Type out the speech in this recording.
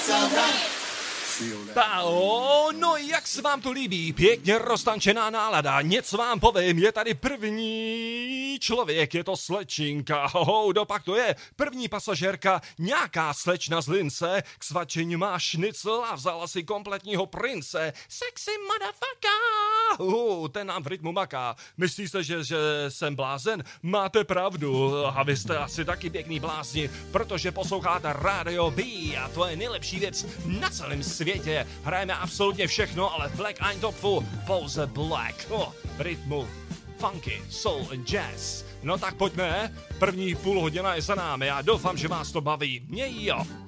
No jak se vám to líbí? Pěkně roztančená nálada. Něco vám povím, je tady první člověk, je to slečinka. Dopak to je první pasažérka, nějaká slečna z Lince, k svačení má šnicl a vzala si kompletního prince. Sexy motherfucker! Ten nám v rytmu maká. Myslíte, že jsem blázen? Máte pravdu. A vy jste asi taky pěkný blázni, protože posloucháte Radio B a to je nejlepší věc na celém světě. Hrajeme absolutně všechno, ale v Black Eintopfu pouze Black. V rytmu funky, soul and jazz. No tak pojďme, první půl hodina je za námi a doufám, že vás to baví. Mě jo.